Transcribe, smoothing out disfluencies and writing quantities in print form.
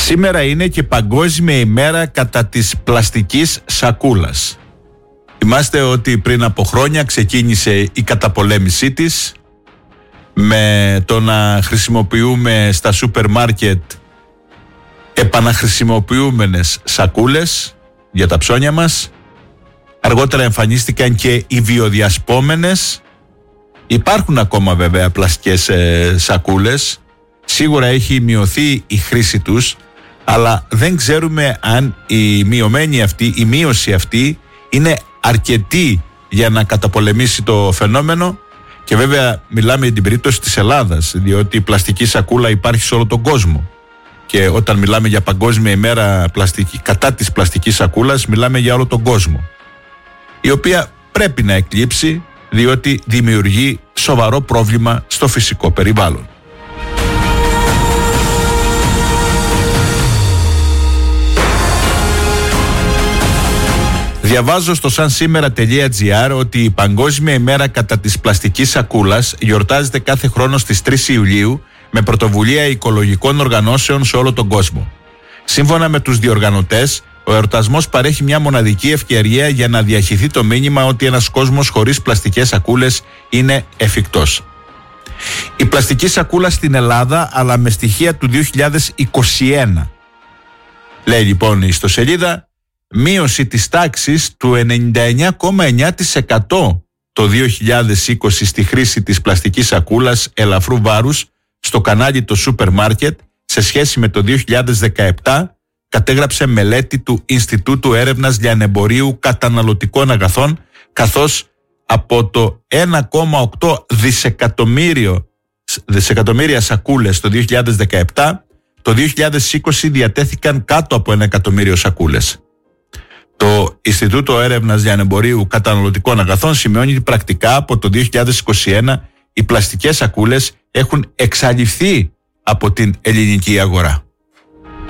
Σήμερα είναι και Παγκόσμια ημέρα κατά της πλαστικής σακούλας. Θυμάστε ότι πριν από χρόνια ξεκίνησε η καταπολέμησή της με το να χρησιμοποιούμε στα σούπερ μάρκετ επαναχρησιμοποιούμενες σακούλες για τα ψώνια μας. Αργότερα εμφανίστηκαν και οι βιοδιασπόμενες. Υπάρχουν ακόμα βέβαια πλαστικές σακούλες. Σίγουρα έχει μειωθεί η χρήση τους, αλλά δεν ξέρουμε αν η μείωση αυτή είναι αρκετή για να καταπολεμήσει το φαινόμενο. Και βέβαια μιλάμε για την περίπτωση της Ελλάδας, διότι η πλαστική σακούλα υπάρχει σε όλο τον κόσμο. Και όταν μιλάμε για Παγκόσμια ημέρα κατά της πλαστικής σακούλας, μιλάμε για όλο τον κόσμο, η οποία πρέπει να εκλείψει, διότι δημιουργεί σοβαρό πρόβλημα στο φυσικό περιβάλλον. Διαβάζω στο sansimera.gr ότι η Παγκόσμια ημέρα κατά της πλαστικής σακούλας γιορτάζεται κάθε χρόνο στις 3 Ιουλίου με πρωτοβουλία οικολογικών οργανώσεων σε όλο τον κόσμο. Σύμφωνα με τους διοργανωτές, ο εορτασμός παρέχει μια μοναδική ευκαιρία για να διαχυθεί το μήνυμα ότι ένας κόσμος χωρίς πλαστικές σακούλες είναι εφικτός. Η πλαστική σακούλα στην Ελλάδα, αλλά με στοιχεία του 2021. Λέει λοιπόν η ιστοσελίδα, μείωση της τάξης του 99,9% το 2020 στη χρήση της πλαστικής σακούλας ελαφρού βάρους στο κανάλι το σούπερ μάρκετ σε σχέση με το 2017, κατέγραψε μελέτη του Ινστιτούτου Έρευνας Λιανεμπορίου Καταναλωτικών Αγαθών, καθώς από το 1,8 δισεκατομμύρια σακούλες το 2017, το 2020 διατέθηκαν κάτω από 1 εκατομμύριο σακούλες. Το Ινστιτούτο Έρευνας Λιανεμπορίου Καταναλωτικών Αγαθών σημειώνει ότι πρακτικά από το 2021 οι πλαστικές σακούλες έχουν εξαλειφθεί από την ελληνική αγορά.